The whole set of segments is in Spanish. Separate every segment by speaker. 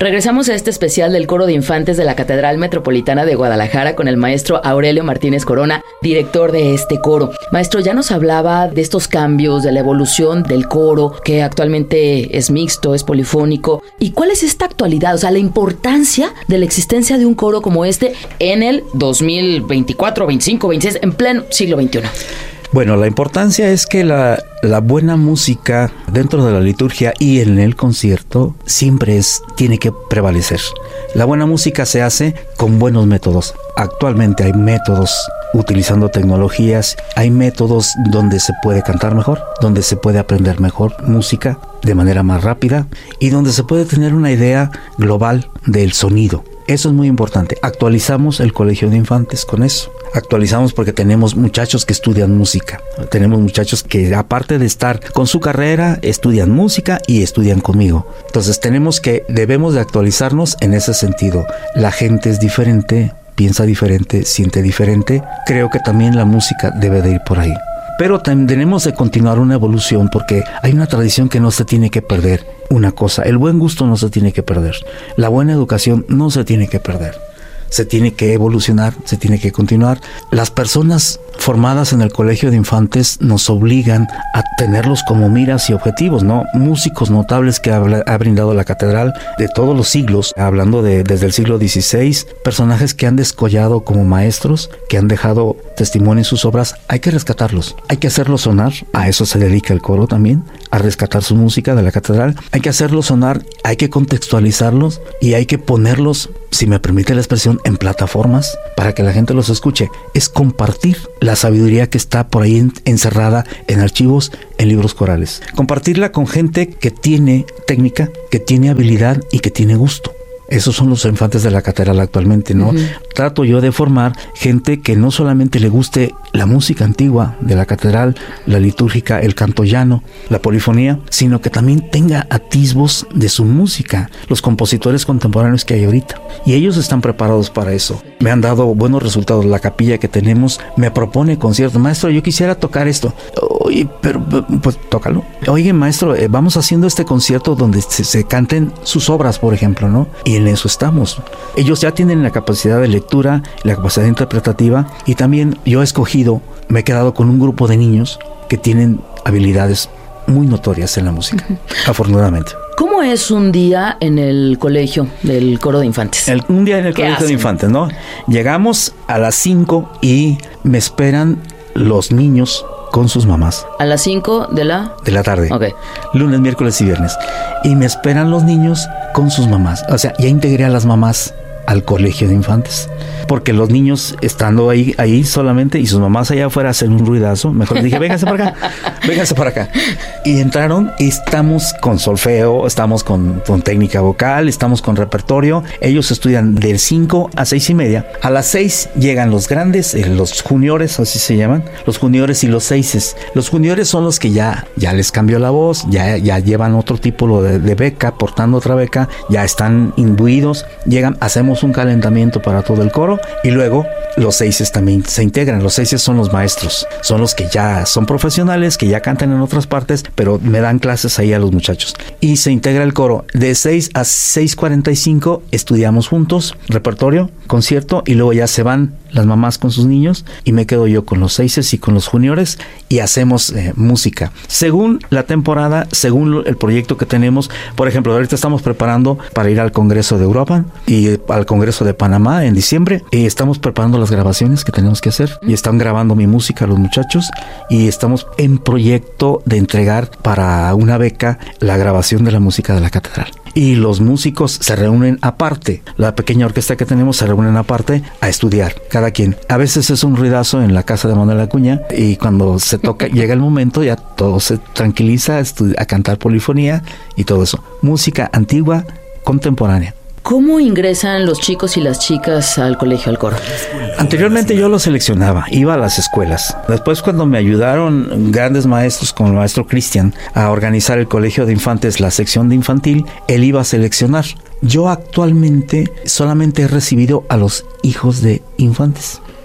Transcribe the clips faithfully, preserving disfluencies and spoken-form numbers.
Speaker 1: Regresamos a este especial del Coro de Infantes de la Catedral Metropolitana de Guadalajara con el maestro Aurelio Martínez Corona, director de este coro. Maestro, ya nos hablaba de estos cambios, de la evolución del coro, que actualmente es mixto, es polifónico. ¿Y cuál es esta actualidad? O sea, la importancia de la existencia de un coro como este en el dos mil veinticuatro, veinticinco, veintiséis, en pleno siglo veintiuno.
Speaker 2: Bueno, la importancia es que la, la buena música dentro de la liturgia y en el concierto siempre es, tiene que prevalecer. La buena música se hace con buenos métodos. Actualmente hay métodos utilizando tecnologías, hay métodos donde se puede cantar mejor, donde se puede aprender mejor música de manera más rápida y donde se puede tener una idea global del sonido. Eso es muy importante. Actualizamos el Colegio de Infantes con eso. Actualizamos porque tenemos muchachos que estudian música. Tenemos muchachos que, aparte de estar con su carrera, estudian música y estudian conmigo. Entonces tenemos que, debemos de actualizarnos en ese sentido. La gente es diferente, piensa diferente, siente diferente. Creo que también la música debe de ir por ahí. Pero también tenemos de continuar una evolución porque hay una tradición que no se tiene que perder. Una cosa, el buen gusto no se tiene que perder. La buena educación no se tiene que perder. Se tiene que evolucionar, se tiene que continuar. Las personas formadas en el Colegio de Infantes nos obligan a tenerlos como miras y objetivos, ¿no? Músicos notables que ha, ha brindado la catedral de todos los siglos, hablando de desde el siglo dieciséis, personajes que han descollado como maestros, que han dejado testimonio en sus obras. Hay que rescatarlos, hay que hacerlos sonar. A eso se dedica el coro también, a rescatar su música de la catedral. Hay que hacerlos sonar, hay que contextualizarlos y hay que ponerlos, si me permite la expresión, en plataformas para que la gente los escuche. Es compartir la sabiduría que está por ahí en, encerrada en archivos, en libros corales. Compartirla con gente que tiene técnica, que tiene habilidad y que tiene gusto. Esos son los infantes de la catedral actualmente, ¿no? Uh-huh. Trato yo de formar gente que no solamente le guste la música antigua de la catedral, la litúrgica, el canto llano, la polifonía, sino que también tenga atisbos de su música, los compositores contemporáneos que hay ahorita. Y ellos están preparados para eso. Me han dado buenos resultados. La capilla que tenemos me propone conciertos. Maestro, yo quisiera tocar esto. Oye, pero pues tócalo. Oye, maestro, eh, vamos haciendo este concierto donde se, se canten sus obras, por ejemplo, ¿no? Y en eso estamos. Ellos ya tienen la capacidad de lectura, la capacidad interpretativa, y también yo he escogido, me he quedado con un grupo de niños que tienen habilidades muy notorias en la música, uh-huh. afortunadamente.
Speaker 1: ¿Cómo es un día en el colegio del Coro de Infantes?
Speaker 2: El, un día en el Colegio hacen? de Infantes, ¿no? Llegamos a las cinco y me esperan los niños con sus mamás.
Speaker 1: ¿A las cinco de la?
Speaker 2: De la tarde.
Speaker 1: Ok.
Speaker 2: Lunes, miércoles y viernes. Y me esperan los niños con sus mamás. O sea, ya integré a las mamás al Colegio de Infantes. Porque los niños estando ahí, ahí solamente, y sus mamás allá afuera hacen un ruidazo, mejor dije, vénganse para acá, vénganse para acá. Y entraron, y estamos con solfeo, estamos con, con técnica vocal, estamos con repertorio. Ellos estudian del cinco a seis y media. A las seis llegan los grandes, eh, los juniores, así se llaman, los juniores y los seises. Los juniores son los que ya, ya les cambió la voz, ya, ya llevan otro tipo de, de beca, portando otra beca, ya están imbuidos, llegan, hacemos un calentamiento para todo el coro. Y luego los seises también se integran. Los seises son los maestros, son los que ya son profesionales, que ya cantan en otras partes, pero me dan clases ahí a los muchachos. Y se integra el coro. De seis a seis cuarenta y cinco estudiamos juntos, repertorio, concierto, y luego ya se van las mamás con sus niños y me quedo yo con los seises y con los juniores y hacemos eh, música. Según la temporada, según el proyecto que tenemos, por ejemplo, ahorita estamos preparando para ir al Congreso de Europa y al Congreso de Panamá en diciembre. Y estamos preparando las grabaciones que tenemos que hacer y están grabando mi música los muchachos y estamos en proyecto de entregar para una beca la grabación de la música de la catedral. Y los músicos se reúnen aparte, la pequeña orquesta que tenemos se reúnen aparte a estudiar, cada quien. A veces es un ruidazo en la casa de Manuel Acuña y cuando se toca, llega el momento, ya todo se tranquiliza a, estu- a cantar polifonía y todo eso. Música antigua, contemporánea.
Speaker 1: ¿Cómo ingresan los chicos y las chicas al colegio, al coro?
Speaker 2: Anteriormente yo los seleccionaba, iba a las escuelas. Después, cuando me ayudaron grandes maestros como el maestro Cristian a organizar el Colegio de Infantes, la sección de infantil, él iba a seleccionar. Yo actualmente solamente he recibido a los hijos de infantes.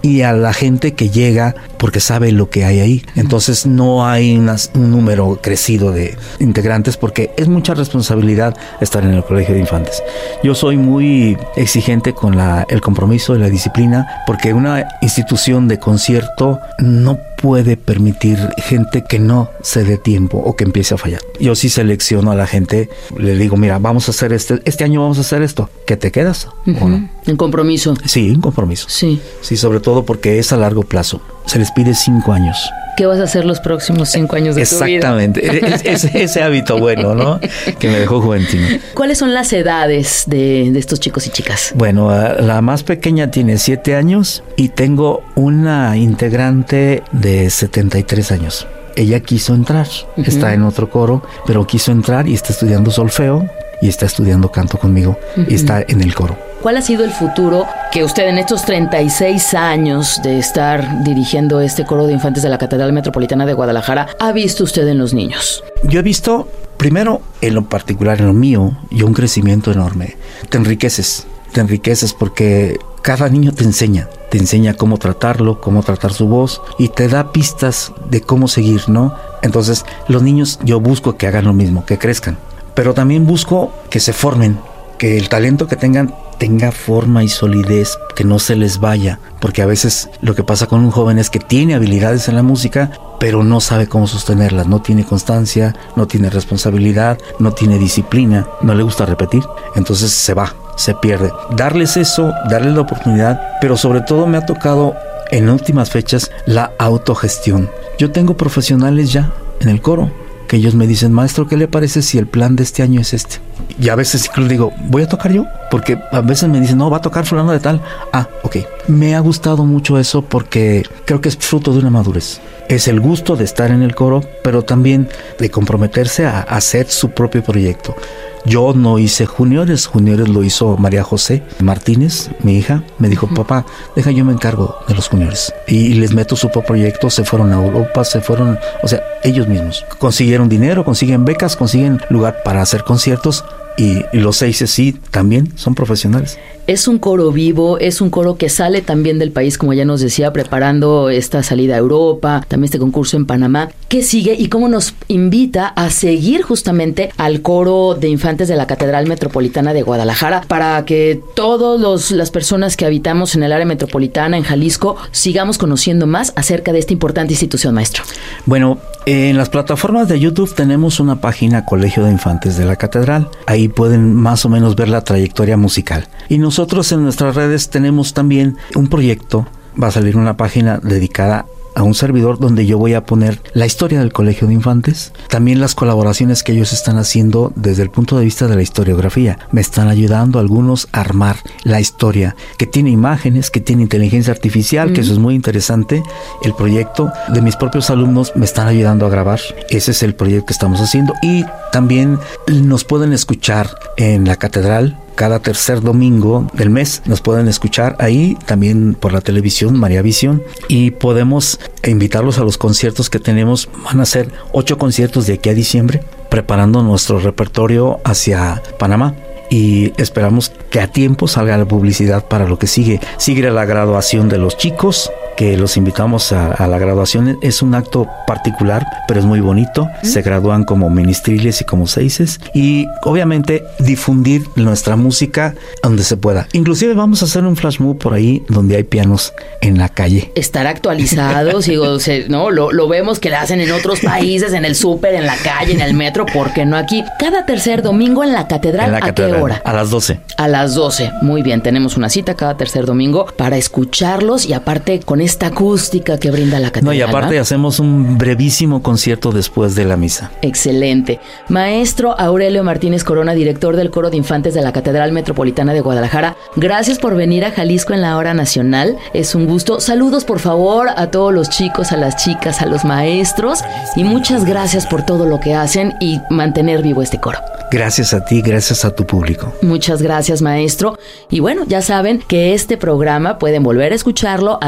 Speaker 2: y a la gente que llega porque sabe lo que hay ahí. Entonces no hay unas, un número crecido de integrantes porque es mucha responsabilidad estar en el colegio de infantes. Yo soy muy exigente con la, el compromiso y la disciplina porque una institución de concierto no puede permitir gente que no se dé tiempo o que empiece a fallar. Yo sí selecciono a la gente, le digo, mira, vamos a hacer este, este año vamos a hacer esto, ¿que te quedas?
Speaker 1: Uh-huh. ¿O no? En compromiso.
Speaker 2: Sí, en compromiso.
Speaker 1: Sí.
Speaker 2: Sí, sobre todo porque es a largo plazo. Se les pide cinco años.
Speaker 1: ¿Qué vas a hacer los próximos cinco años de
Speaker 2: Exactamente.
Speaker 1: tu vida?
Speaker 2: Exactamente, ese, ese hábito bueno, ¿no? Que me dejó Juventino.
Speaker 1: ¿Cuáles son las edades de, de estos chicos y chicas?
Speaker 2: Bueno, la más pequeña tiene siete años y tengo una integrante de setenta y tres años. Ella quiso entrar, uh-huh. está en otro coro, pero quiso entrar y está estudiando solfeo y está estudiando canto conmigo uh-huh. y está en el coro.
Speaker 1: ¿Cuál ha sido el futuro que usted en estos treinta y seis años de estar dirigiendo este coro de infantes de la Catedral Metropolitana de Guadalajara ha visto usted en los niños?
Speaker 2: Yo he visto, primero, en lo particular, en lo mío, y un crecimiento enorme. Te enriqueces, te enriqueces porque cada niño te enseña, te enseña cómo tratarlo, cómo tratar su voz y te da pistas de cómo seguir, ¿no? Entonces, los niños yo busco que hagan lo mismo, que crezcan, pero también busco que se formen, que el talento que tengan tenga forma y solidez, que no se les vaya, porque a veces lo que pasa con un joven es que tiene habilidades en la música, pero no sabe cómo sostenerlas, no tiene constancia, no tiene responsabilidad, no tiene disciplina, no le gusta repetir, entonces se va, se pierde. Darles eso, darles la oportunidad, pero sobre todo me ha tocado en últimas fechas la autogestión. Yo tengo profesionales ya en el coro, que ellos me dicen, maestro, ¿qué le parece si el plan de este año es este? Y a veces incluso digo, ¿voy a tocar yo? Porque a veces me dicen, no, va a tocar fulano de tal. Ah, ok. Me ha gustado mucho eso porque creo que es fruto de una madurez. Es el gusto de estar en el coro, pero también de comprometerse a hacer su propio proyecto. Yo no hice juniores, juniores lo hizo María José Martínez, mi hija. Me dijo, uh-huh. papá, deja yo me encargo de los juniores. Y les meto su propio proyecto, se fueron a Europa, se fueron, o sea, ellos mismos. Consiguieron dinero, consiguen becas, consiguen lugar para hacer conciertos. Y, y los seis sí también son profesionales.
Speaker 1: Es un coro vivo, es un coro que sale también del país, como ya nos decía, preparando esta salida a Europa, también este concurso en Panamá. ¿Qué sigue y cómo nos invita a seguir justamente al coro de infantes de la Catedral Metropolitana de Guadalajara para que todas las personas que habitamos en el área metropolitana, en Jalisco, sigamos conociendo más acerca de esta importante institución, maestro?
Speaker 2: Bueno, en las plataformas de YouTube tenemos una página Colegio de Infantes de la Catedral. Ahí pueden más o menos ver la trayectoria musical. Y nosotros en nuestras redes tenemos también un proyecto, va a salir una página dedicada a un servidor donde yo voy a poner la historia del Colegio de Infantes, también las colaboraciones que ellos están haciendo desde el punto de vista de la historiografía. Me están ayudando algunos a armar la historia, que tiene imágenes, que tiene inteligencia artificial, mm. que eso es muy interesante. El proyecto de mis propios alumnos me están ayudando a grabar. Ese es el proyecto que estamos haciendo. Y también nos pueden escuchar en la catedral cada tercer domingo del mes. Nos pueden escuchar ahí, también por la televisión, María Visión, y podemos invitarlos a los conciertos que tenemos. Van a ser ocho conciertos de aquí a diciembre, preparando nuestro repertorio hacia Panamá. Y esperamos que a tiempo salga la publicidad para lo que sigue. Sigue la graduación de los chicos, que los invitamos a, a la graduación. Es un acto particular, pero es muy bonito. ¿Mm? Se gradúan como ministriles y como seises. Y obviamente difundir nuestra música donde se pueda. Inclusive vamos a hacer un flash mob por ahí donde hay pianos en la calle.
Speaker 1: Estar actualizados, digo, se, no, lo, lo vemos que lo hacen en otros países, en el súper, en la calle, en el metro, ¿por qué no aquí? Cada tercer domingo en la catedral, en la ¿a catedral, qué hora?
Speaker 2: A las doce.
Speaker 1: A las doce, muy bien, tenemos una cita cada tercer domingo para escucharlos y aparte con esta acústica que brinda la catedral.
Speaker 2: No, y aparte, ¿no?, hacemos un brevísimo concierto después de la misa.
Speaker 1: Excelente. Maestro Aurelio Martínez Corona, director del Coro de Infantes de la Catedral Metropolitana de Guadalajara, gracias por venir a Jalisco en la hora nacional. Es un gusto. Saludos, por favor, a todos los chicos, a las chicas, a los maestros y muchas gracias por todo lo que hacen y mantener vivo este coro.
Speaker 2: Gracias a ti, gracias a tu público.
Speaker 1: Muchas gracias, maestro. Y bueno, ya saben que este programa pueden volver a escucharlo a través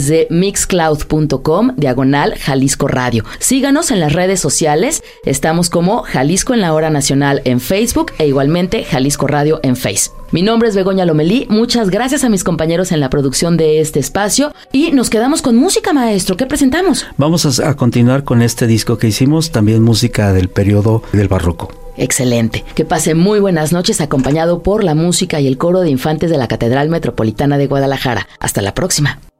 Speaker 1: través de mixcloud.com diagonal Jalisco Radio. Síganos en las redes sociales. Estamos como Jalisco en la Hora Nacional en Facebook e igualmente Jalisco Radio en Face. Mi nombre es Begoña Lomelí. Muchas gracias a mis compañeros en la producción de este espacio y nos quedamos con música, maestro. ¿Qué presentamos?
Speaker 2: Vamos a, a continuar con este disco que hicimos, también música del periodo del barroco.
Speaker 1: Excelente. Que pase muy buenas noches acompañado por la música y el coro de infantes de la Catedral Metropolitana de Guadalajara. Hasta la próxima.